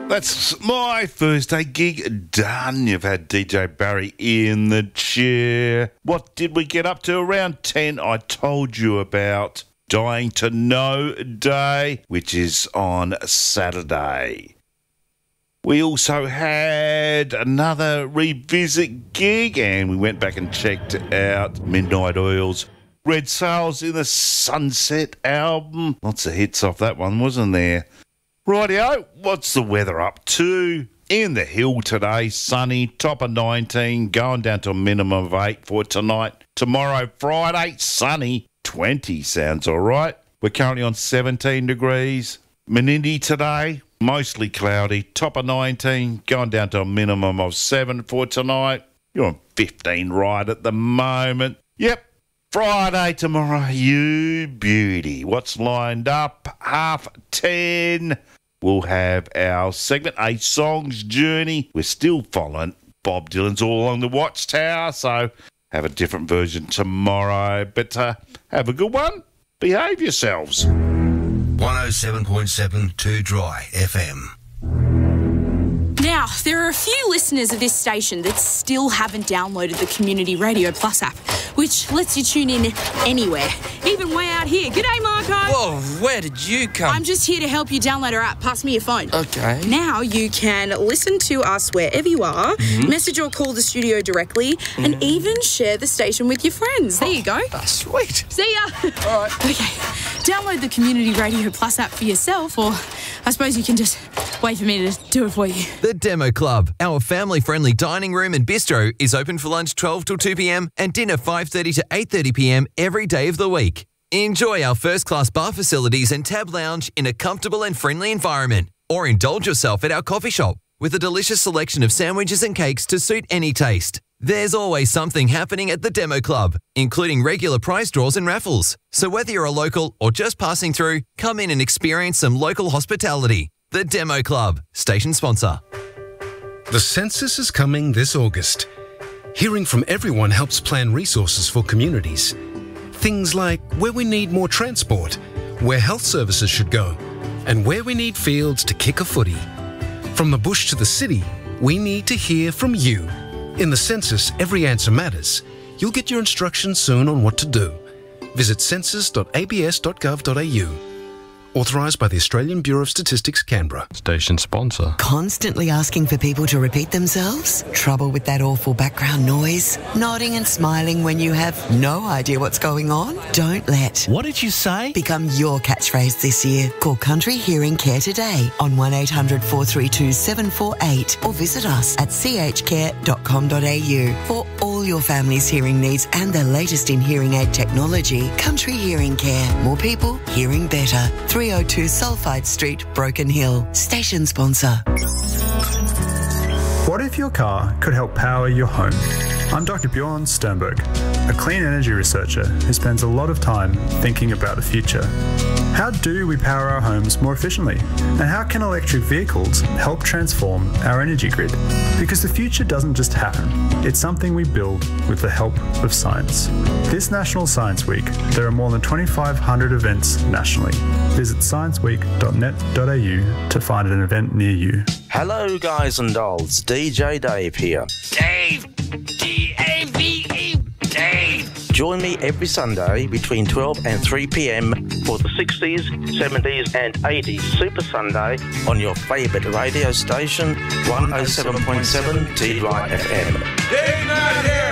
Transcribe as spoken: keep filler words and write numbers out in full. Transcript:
That's my Thursday gig done. You've had D J Barry in the chair. What did we get up to? Around ten, I told you about Dying to Know Day, which is on Saturday. We also had another revisit gig, and we went back and checked out Midnight Oil's Red Sails in the Sunset album. Lots of hits off that one, wasn't there? Rightio, what's the weather up to? In the hill today, sunny, top of nineteen, going down to a minimum of eight for tonight. Tomorrow, Friday, sunny, twenty sounds all right. We're currently on seventeen degrees. Menindee today, mostly cloudy, top of nineteen, going down to a minimum of seven for tonight. You're on fifteen right at the moment. Yep. Friday tomorrow, you beauty. What's lined up? Half ten. We'll have our segment, A Songs Journey. We're still following Bob Dylan's All Along the Watchtower, so have a different version tomorrow. But uh, have a good one. Behave yourselves. one oh seven point seven Two Dry F M. Now, there are a few listeners of this station that still haven't downloaded the Community Radio Plus app, which lets you tune in anywhere, even way out here. G'day, Marco. Whoa, where did you come? I'm just here to help you download our app. Pass me your phone. Okay. Now you can listen to us wherever you are, mm-hmm. message or call the studio directly, mm. and even share the station with your friends. There oh, you go. That's sweet. See ya. All right. Okay. Download the Community Radio Plus app for yourself, or I suppose you can just wait for me to do it for you. The Demo Club, our family-friendly dining room and bistro, is open for lunch twelve till two p m and dinner five thirty to eight thirty p m every day of the week. Enjoy our first-class bar facilities and tab lounge in a comfortable and friendly environment, or indulge yourself at our coffee shop with a delicious selection of sandwiches and cakes to suit any taste. There's always something happening at the Demo Club, including regular prize draws and raffles. So whether you're a local or just passing through, come in and experience some local hospitality. The Demo Club, station sponsor. The census is coming this August. Hearing from everyone helps plan resources for communities. Things like where we need more transport, where health services should go, and where we need fields to kick a footy. From the bush to the city, we need to hear from you. In the census, every answer matters. You'll get your instructions soon on what to do. Visit census dot a b s dot gov dot a u. Authorised by the Australian Bureau of Statistics, Canberra. Station sponsor. Constantly asking for people to repeat themselves? Trouble with that awful background noise? Nodding and smiling when you have no idea what's going on? Don't let What did you say? become your catchphrase this year. Call Country Hearing Care today on one eight hundred four three two seven four eight or visit us at c h care dot com dot a u for all your family's hearing needs and the latest in hearing aid technology. Country Hearing Care. More people hearing better. three oh two Sulphide Street, Broken Hill. Station sponsor. What if your car could help power your home? I'm Doctor Bjorn Sternberg, a clean energy researcher who spends a lot of time thinking about the future. How do we power our homes more efficiently? And how can electric vehicles help transform our energy grid? Because the future doesn't just happen, it's something we build with the help of science. This National Science Week, there are more than twenty-five hundred events nationally. Visit science week dot net dot a u to find an event near you. Hello guys and dolls, D J Dave here. Dave! D A V E, Dave! Join me every Sunday between twelve and three p m for the sixties, seventies and eighties Super Sunday on your favourite radio station, one oh seven point seven T Y F M. Dave Night